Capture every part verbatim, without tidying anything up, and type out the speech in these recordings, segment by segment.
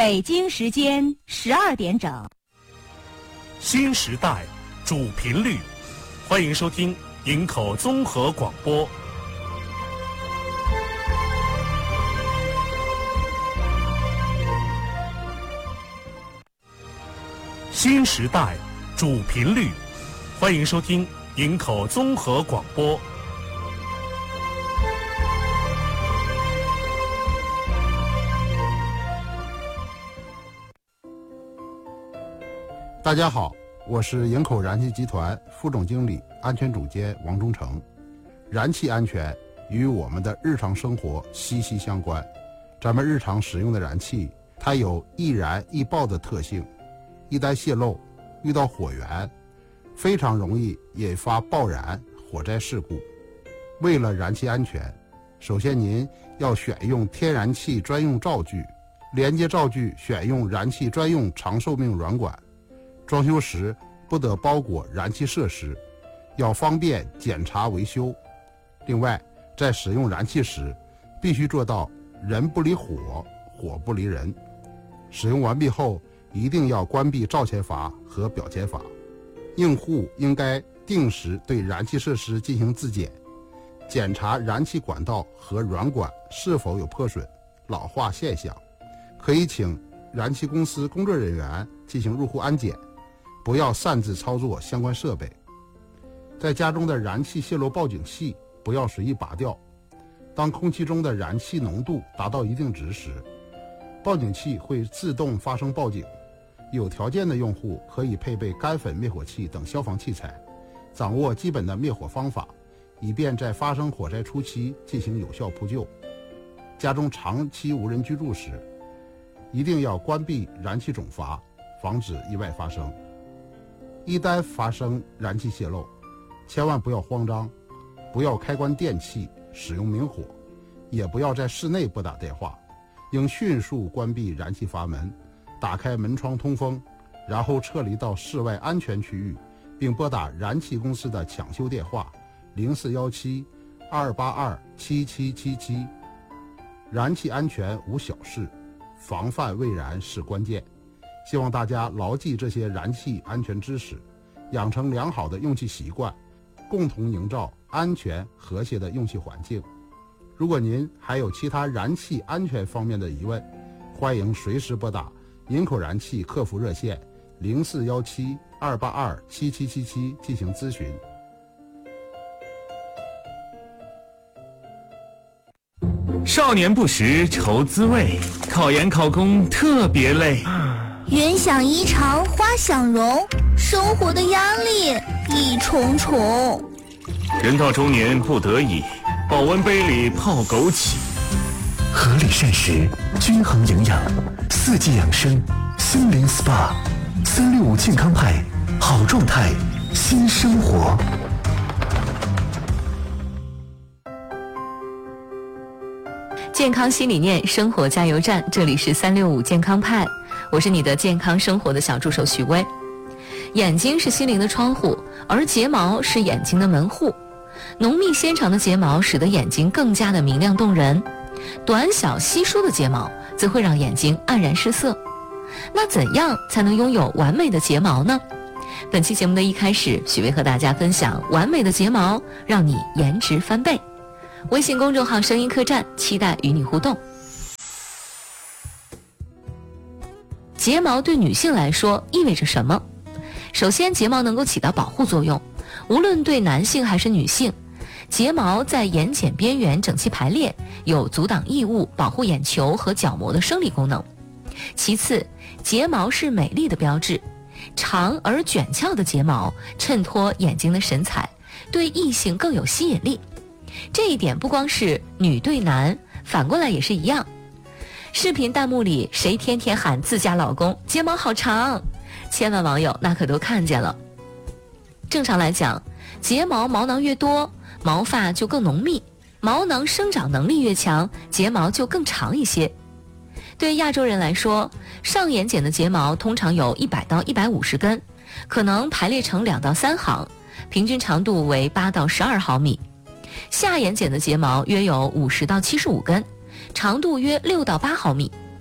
北京时间十二点整。 新时代主频率，欢迎收听营口综合广播。新时代主频率，欢迎收听营口综合广播。 大家好，我是营口燃气集团副总经理、安全总监王忠诚。燃气安全与我们的日常生活息息相关。咱们日常使用的燃气，它有易燃易爆的特性，一旦泄漏，遇到火源，非常容易引发爆燃、火灾事故。为了燃气安全，首先您要选用天然气专用灶具，连接灶具选用燃气专用长寿命软管。装修时不得包裹燃气设施，要方便检查维修。另外，在使用燃气时，必须做到人不离火，火不离人。使用完毕后，一定要关闭灶前阀和表前阀。用户应该定时对燃气设施进行自检，检查燃气管道和软管是否有破损、老化现象，可以请燃气公司工作人员进行入户安检。不要擅自操作相关设备。在家中的燃气泄漏报警器不要随意拔掉。当空气中的燃气浓度达到一定值时，报警器会自动发生报警。有条件的用户可以配备干粉灭火器等消防器材，掌握基本的灭火方法，以便在发生火灾初期进行有效扑救。家中长期无人居住时，一定要关闭燃气总阀，防止意外发生。一旦发生燃气泄漏，千万不要慌张，不要开关电器使用明火，也不要在室内拨打电话，应迅速关闭燃气阀门，打开门窗通风，然后撤离到室外安全区域，并拨打燃气公司的抢修电话零四一七二八二七七七七。燃气安全无小事，防范未然是关键。希望大家牢记这些燃气安全知识，养成良好的用气习惯，共同营造安全和谐的用气环境。如果您还有其他燃气安全方面的疑问，欢迎随时拨打营口燃气客服热线零四一七二八二七七七七进行咨询。 少年不识愁滋味，考研考公特别累。 云想衣裳花想容，生活的压力一重重。 人到中年不得已，保温杯里泡枸杞。合理膳食，均衡营养，四季养生，心灵 S P A， 三六五健康派，好状态，新生活。 健康新理念，生活加油站，这里是三六五健康派。我是你的健康生活的小助手许巍。眼睛是心灵的窗户，而睫毛是眼睛的门户。浓密纤长的睫毛使得眼睛更加的明亮动人，短小稀疏的睫毛则会让眼睛黯然失色。那怎样才能拥有完美的睫毛呢？本期节目的一开始，许巍和大家分享完美的睫毛，让你颜值翻倍。微信公众号声音客栈，期待与你互动。睫毛对女性来说意味着什么？首先，睫毛能够起到保护作用，无论对男性还是女性，睫毛在眼睑边缘整齐排列，有阻挡异物、保护眼球和角膜的生理功能。其次，睫毛是美丽的标志，长而卷翘的睫毛衬托眼睛的神采，对异性更有吸引力。这一点不光是女对男，反过来也是一样。视频弹幕里谁天天喊自家老公睫毛好长，千万网友那可都看见了。正常来讲，睫毛毛囊越多，毛发就更浓密，毛囊生长能力越强，睫毛就更长一些。对亚洲人来说，上眼睑的睫毛通常有一百到一百五十根，可能排列成两到三行，平均长度为八到十二毫米。下眼睑的睫毛约有五十到七十五根，长度约六到八毫米。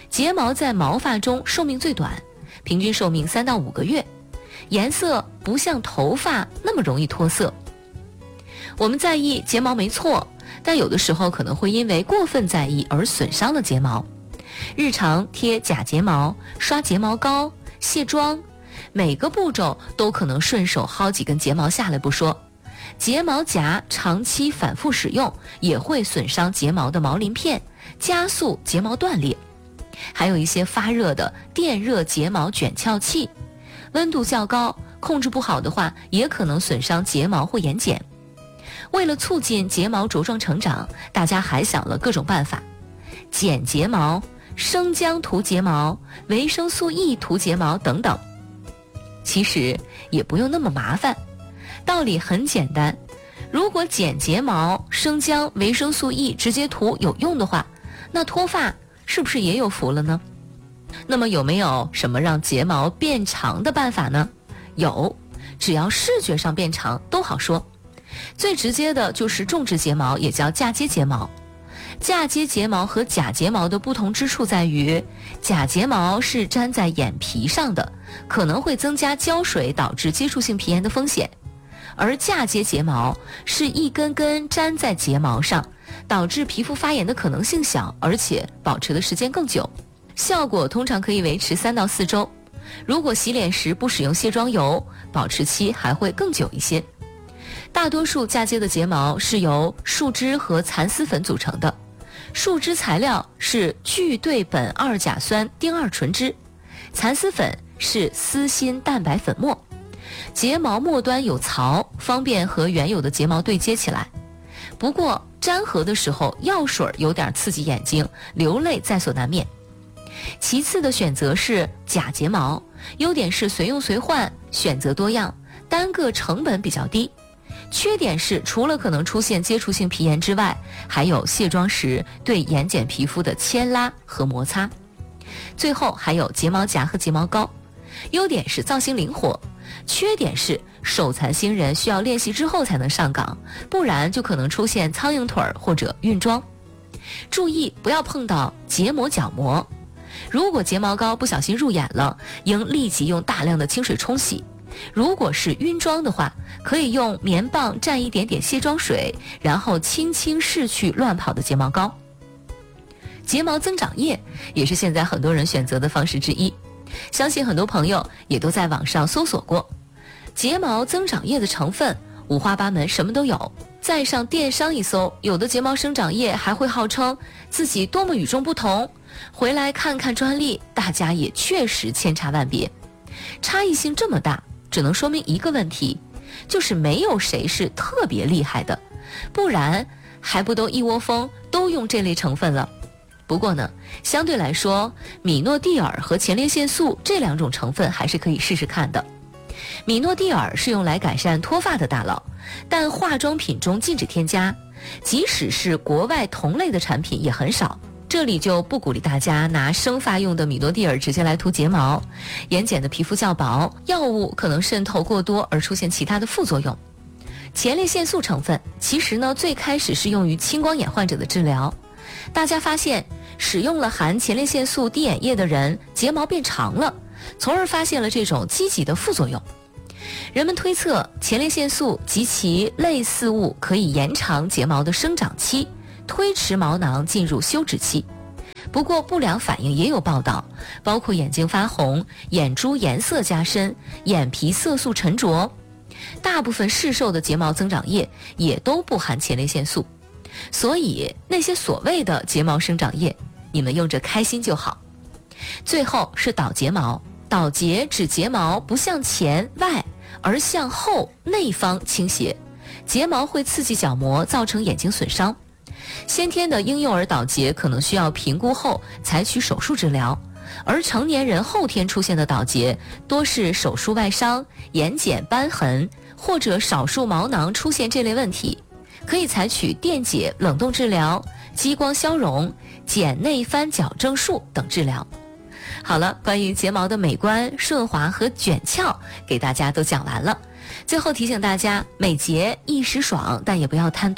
睫毛在毛发中寿命最短，平均寿命三到五个月，颜色不像头发那么容易脱色。我们在意睫毛没错，但有的时候可能会因为过分在意而损伤了睫毛。日常贴假睫毛、刷睫毛膏、卸妆，每个步骤都可能顺手薅几根睫毛下来不说，睫毛夹长期反复使用也会损伤睫毛的毛鳞片，加速睫毛断裂。还有一些发热的电热睫毛卷翘器，温度较高，控制不好的话也可能损伤睫毛或眼睑。为了促进睫毛茁壮成长，大家还想了各种办法，剪睫毛、生姜涂睫毛、维生素 E 涂睫毛等等。其实也不用那么麻烦，道理很简单，如果剪睫毛、生姜、维生素 E 直接涂有用的话，那脱发是不是也有福了呢？那么有没有什么让睫毛变长的办法呢？有，只要视觉上变长都好说。最直接的就是种植睫毛，也叫嫁接睫毛。嫁接睫毛和假睫毛的不同之处在于，假睫毛是粘在眼皮上的，可能会增加胶水导致接触性皮炎的风险，而嫁接睫毛是一根根粘在睫毛上，导致皮肤发炎的可能性小，而且保持的时间更久，效果通常可以维持三到四周。如果洗脸时不使用卸妆油，保持期还会更久一些。大多数嫁接的睫毛是由树脂和蚕丝粉组成的，树脂材料是聚对苯二甲酸丁二醇酯，蚕丝粉是丝锌蛋白粉末。睫毛末端有槽，方便和原有的睫毛对接起来。不过粘合的时候药水有点刺激眼睛，流泪在所难免。其次的选择是假睫毛，优点是随用随换，选择多样，单个成本比较低。缺点是除了可能出现接触性皮炎之外，还有卸妆时对眼睑皮肤的牵拉和摩擦。最后还有睫毛夹和睫毛膏，优点是造型灵活，缺点是手残新人需要练习之后才能上岗，不然就可能出现苍蝇腿或者晕妆。注意不要碰到结膜角膜，如果睫毛膏不小心入眼了，应立即用大量的清水冲洗。如果是晕妆的话，可以用棉棒蘸一点点卸妆水，然后轻轻拭去乱跑的睫毛膏。睫毛增长液也是现在很多人选择的方式之一，相信很多朋友也都在网上搜索过。睫毛增长液的成分五花八门，什么都有。再上电商一搜，有的睫毛生长液还会号称自己多么与众不同，回来看看专利，大家也确实千差万别。差异性这么大，只能说明一个问题，就是没有谁是特别厉害的，不然还不都一窝蜂都用这类成分了。不过呢，相对来说，米诺地尔和前列腺素这两种成分还是可以试试看的。米诺地尔是用来改善脱发的大佬，但化妆品中禁止添加，即使是国外同类的产品也很少。这里就不鼓励大家拿生发用的米诺地尔直接来涂睫毛，眼睑的皮肤较薄，药物可能渗透过多而出现其他的副作用。前列腺素成分其实呢，最开始是用于青光眼患者的治疗，大家发现使用了含前列腺素滴眼液的人睫毛变长了，从而发现了这种积极的副作用。人们推测前列腺素及其类似物可以延长睫毛的生长期，推迟毛囊进入休止期。不过不良反应也有报道，包括眼睛发红、眼珠颜色加深、眼皮色素沉着。大部分市售的睫毛增长液也都不含前列腺素，所以那些所谓的睫毛生长液，你们用着开心就好。最后是倒睫毛，倒睫指睫毛不向前外，而向后内方倾斜，睫毛会刺激角膜，造成眼睛损伤。先天的婴幼儿倒睫可能需要评估后采取手术治疗，而成年人后天出现的倒睫多是手术外伤、眼睑瘢痕或者少数毛囊出现这类问题，可以采取电解冷冻治疗、激光消融、睑内翻矫正术等治疗。好了，关于睫毛的美观、顺滑和卷翘给大家都讲完了。最后提醒大家，美睫一时爽，但也不要贪多。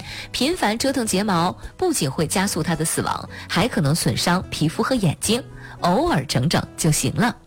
频繁折腾睫毛不仅会加速它的死亡，还可能损伤皮肤和眼睛，偶尔整整就行了。